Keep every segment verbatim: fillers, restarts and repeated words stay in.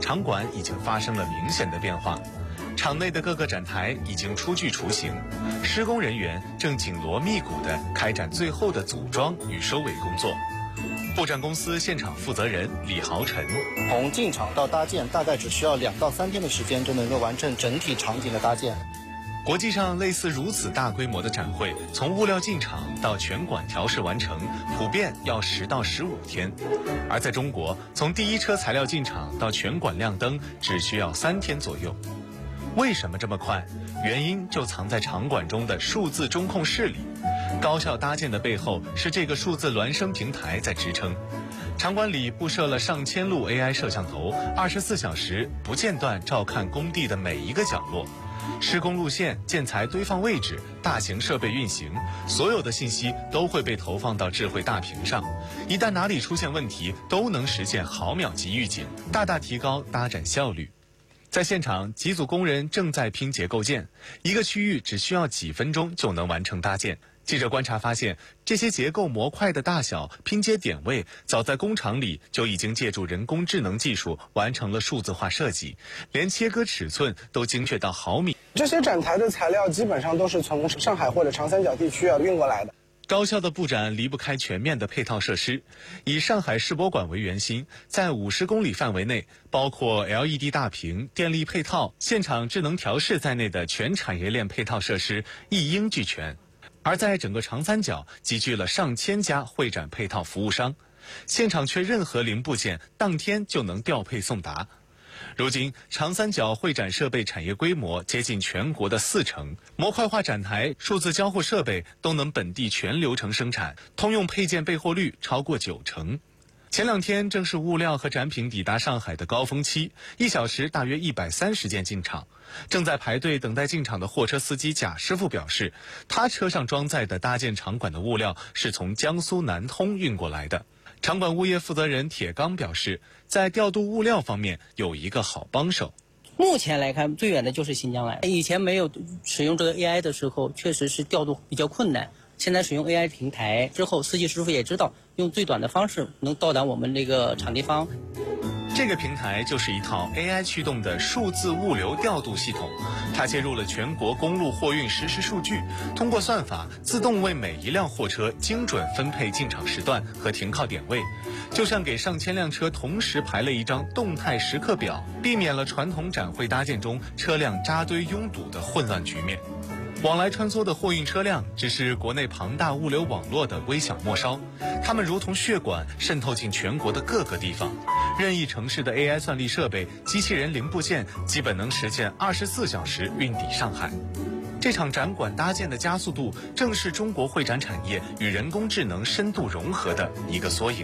场馆已经发生了明显的变化。场内的各个展台已经初具雏形，施工人员正紧锣密鼓地开展最后的组装与收尾工作。布展公司现场负责人李豪晨： 从进场到搭建，大概只需要两到三天的时间就能够完成整体场景的搭建。 国际上类似如此大规模的展会，从物料进场到全馆调试完成，普遍要十到十五天；而在中国，从第一车材料进场到全馆亮灯，只需要三天左右。为什么这么快？原因就藏在场馆中的数字中控室里。高效搭建的背后是这个数字孪生平台在支撑。场馆里布设了上千路 A I 摄像头，二十四小时不间断照看工地的每一个角落。施工路线、建材堆放位置、大型设备运行，所有的信息都会被投放到智慧大屏上。一旦哪里出现问题，都能实现毫秒级预警，大大提高搭展效率。在现场，几组工人正在拼结构件，一个区域只需要几分钟就能完成搭建。记者观察发现，这些结构模块的大小、拼接点位，早在工厂里就已经借助人工智能技术完成了数字化设计，连切割尺寸都精确到毫米。 这些展台的材料基本上都是从上海或者长三角地区啊运过来的。 高效的布展离不开全面的配套设施。以上海世博馆为圆心，在五十公里范围内，包括 L E D 大屏、电力配套、现场智能调试在内的全产业链配套设施一应俱全。而在整个长三角集聚了上千家会展配套服务商，现场缺任何零部件，当天就能调配送达。如今，长三角会展设备产业规模接近全国的四成，模块化展台、数字交互设备都能本地全流程生产，通用配件备货率超过九成。前两天正是物料和展品抵达上海的高峰期，一小时大约一百三十件进场。正在排队等待进场的货车司机贾师傅表示，他车上装载的搭建场馆的物料是从江苏南通运过来的。场馆物业负责人铁刚表示，在调度物料方面有一个好帮手。 目前来看，最远的就是新疆来。以前没有使用这个 A I 的时候，确实是调度比较困难。现在使用 A I 平台之后，司机师傅也知道用最短的方式能到达我们这个场地方。 这个平台就是一套 A I 驱动的数字物流调度系统，它接入了全国公路货运实时数据，通过算法自动为每一辆货车精准分配进场时段和停靠点位，就像给上千辆车同时排了一张动态时刻表，避免了传统展会搭建中车辆扎堆拥堵的混乱局面。往来穿梭的货运车辆只是国内庞大物流网络的微小末梢，它们如同血管渗透进全国的各个地方。任意城市的 A I 算力设备、机器人零部件基本能实现二十四小时运抵上海。这场展馆搭建的加速度，正是中国会展产业与人工智能深度融合的一个缩影。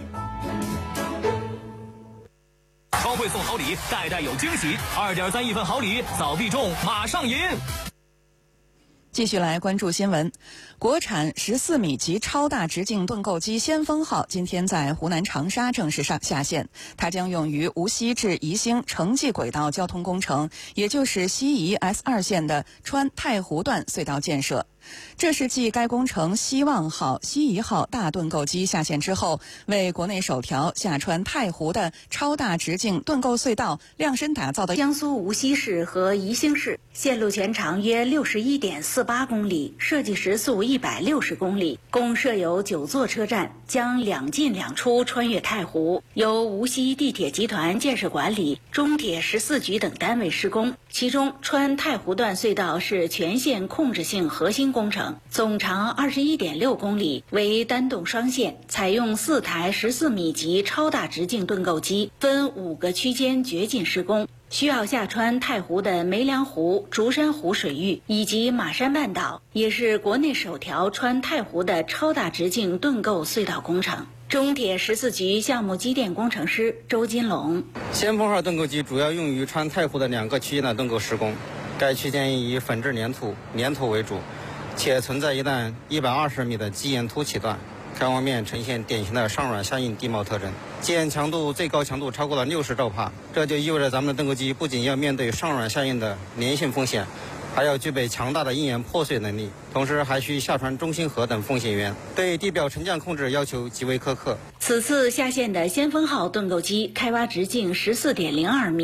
超会送好礼，代代有惊喜，二点三亿份好礼，早必中，马上赢！ 继续来关注新闻，国产十四米级超大直径盾构机先锋号今天在湖南长沙正式上下线，它将用于无锡至宜兴城际轨道交通工程，也就是西宜 S 二线的川太湖段隧道建设。这是继该工程希望号、西宜号大盾构机下线之后，为国内首条下穿太湖的超大直径盾构隧道量身打造的。 江苏无锡市和宜兴市线路全长约六十一点四八公里，设计时速一百六十公里，共设有九座车站，将两进两出穿越太湖，由无锡地铁集团建设管理，中铁十四局等单位施工。其中，穿太湖段隧道是全线控制性核心工程，总长二十一点六公里，为单洞双线，采用四台十四米级超大直径盾构机，分五个区间掘进施工。需要下穿太湖的梅梁湖、竹山湖水域以及马山半岛，也是国内首条穿太湖的超大直径盾构隧道工程。中铁十四局项目机电工程师周金龙： 先锋号盾构机主要用于穿太湖的两个区间的盾构施工，该区间以粉质粘土、粘土为主，且存在一段一百二十米的基岩凸起段，开荒面呈现典型的上软下硬地貌特征，基岩强度最高强度超过了六十兆帕，这就意味着咱们的盾构机不仅要面对上软下硬的粘性风险，还要具备强大的硬岩破碎能力，同时还需下穿中心河等风险源，对地表沉降控制要求极为苛刻。 此次下线的先锋号盾构机开挖直径十四点零二米。